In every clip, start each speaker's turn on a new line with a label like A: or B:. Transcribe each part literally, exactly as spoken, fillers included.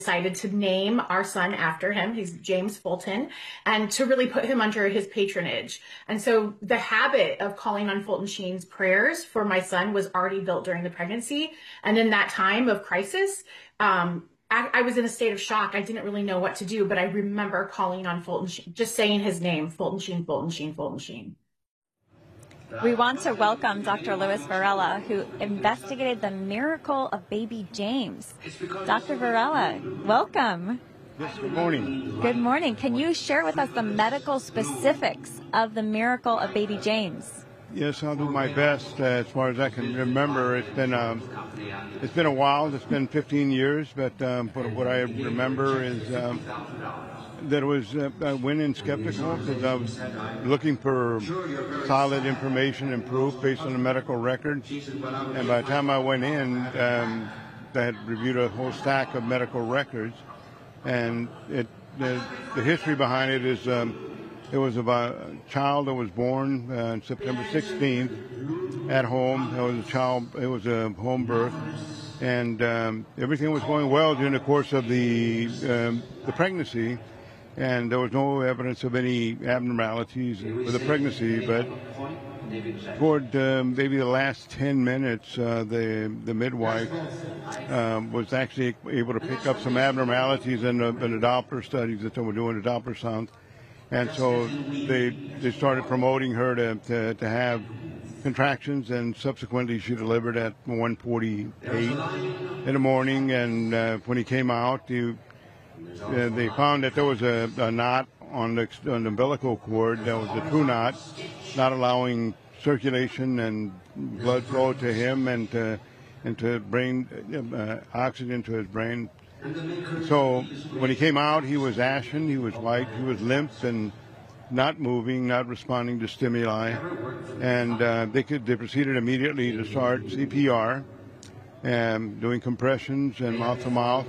A: decided to name our son after him. He's James Fulton, and to really put him under his patronage. And so the habit of calling on Fulton Sheen's prayers for my son was already built during the pregnancy. And in that time of crisis, um, I, I was in a state of shock. I didn't really know what to do, but I remember calling on Fulton Sheen, just saying his name, Fulton Sheen, Fulton Sheen, Fulton Sheen.
B: We want to welcome Doctor Louis Varela, who investigated the miracle of baby James. Doctor Varela, welcome.
C: Yes, good morning.
B: Good morning. Can you share with us the medical specifics of the miracle of baby James?
C: Yes, I'll do my best. Uh, as far as I can remember, it's been um, it's been a while. It's been fifteen years, but um, but what I remember is um, that it was uh, I went in skeptical because I was looking for solid information and proof based on the medical record. And by the time I went in, um, I had reviewed a whole stack of medical records, and it the, the history behind it is. Um, It was about a child that was born uh, on September sixteenth at home. It was a child. It was a home birth, and um, everything was going well during the course of the um, the pregnancy, and there was no evidence of any abnormalities with the pregnancy. But toward um, maybe the last ten minutes, uh, the the midwife um, was actually able to pick up some abnormalities in the, in the Doppler studies that they were doing, the Doppler sounds. And so they they started promoting her to, to, to have contractions, and subsequently she delivered at one forty-eight in the morning. And uh, when he came out, you, uh, they found that there was a, a knot on the, on the umbilical cord. That was a true knot, not allowing circulation and blood flow to him and to, and to brain uh, oxygen to his brain. So when he came out, he was ashen, he was white, he was limp and not moving, not responding to stimuli. And uh, they could they proceeded immediately to start C P R, and doing compressions and mouth to mouth,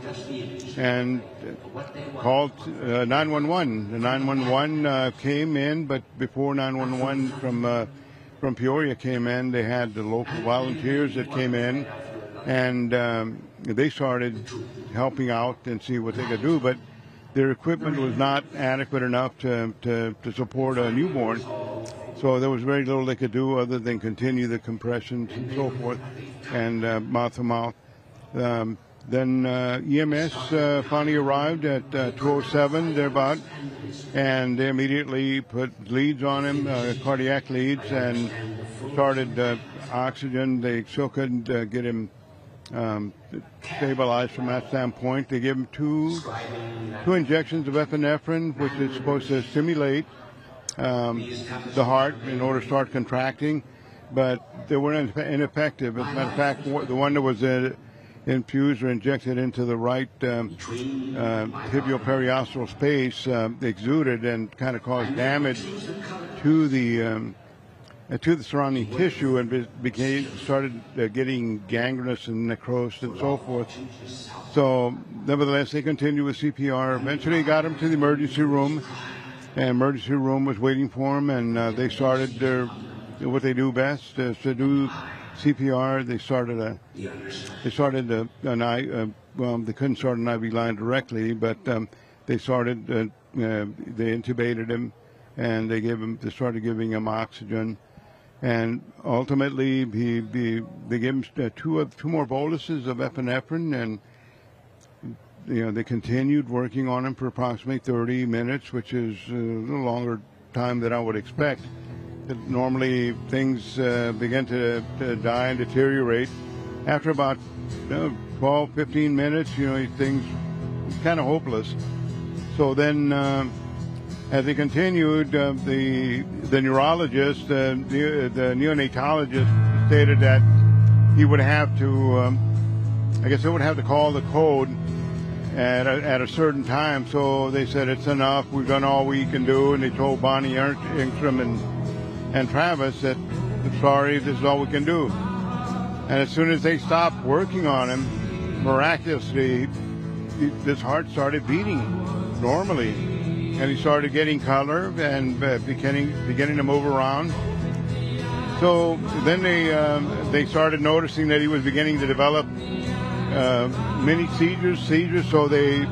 C: and called uh, nine one one. The nine one one uh, came in, but before nine one one from uh, from Peoria came in, they had the local volunteers that came in, and um, they started helping out and see what they could do, but their equipment was not adequate enough to, to, to support a newborn. So there was very little they could do other than continue the compressions and so forth, and uh, mouth to mouth. Um, then uh, E M S uh, finally arrived at uh, two oh seven, thereabout, and they immediately put leads on him, uh, cardiac leads, and started uh, oxygen. They still couldn't uh, get him Um, stabilized from that standpoint. They give him two two injections of epinephrine, which is supposed to stimulate um, the heart in order to start contracting, but they were ineffective. As a matter of fact, the one that was uh, infused or injected into the right um, uh, tibial-periosteal space uh, exuded and kind of caused damage to the um, to the surrounding tissue, and became started uh, getting gangrenous and necrosis and so forth. So nevertheless, they continued with C P R. Eventually got him to the emergency room, and emergency room was waiting for him, and uh, they started their what they do best is to do C P R. They started a they started a, an I uh, well they couldn't start an I V line directly, but um, they started uh, uh, they intubated him, and they gave him they started giving him oxygen. And ultimately, he, he, they gave him uh, two, two more boluses of epinephrine, and you know they continued working on him for approximately thirty minutes, which is a little longer time than I would expect. Normally, things uh, begin to, to die and deteriorate after about you know, twelve, fifteen minutes. You know, things kind of hopeless. So then. Uh, As they continued, uh, the the neurologist, uh, the, the neonatologist stated that he would have to, um, I guess they would have to call the code at a, at a certain time. So they said, it's enough, we've done all we can do. And they told Bonnie Engstrom and, and Travis that, sorry, this is all we can do. And as soon as they stopped working on him, miraculously, his heart started beating normally. And he started getting color and uh, beginning beginning to move around. So then they um, they started noticing that he was beginning to develop uh, many seizures, seizures, so they